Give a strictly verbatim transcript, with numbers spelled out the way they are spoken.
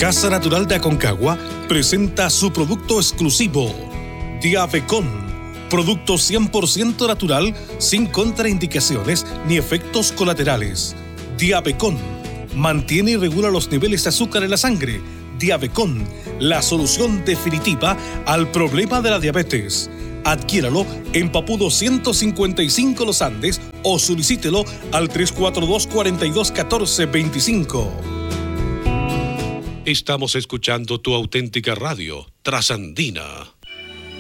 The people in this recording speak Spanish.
Casa Natural de Aconcagua presenta su producto exclusivo, Diabecon, producto cien por ciento natural, sin contraindicaciones ni efectos colaterales. Diabecon mantiene y regula los niveles de azúcar en la sangre. Diabecon, la solución definitiva al problema de la diabetes. Adquiéralo en Papudo ciento cincuenta y cinco Los Andes o solicítelo al tres cuatro dos, cuatro dos uno cuatro, dos cinco. Estamos escuchando tu auténtica radio, Trasandina.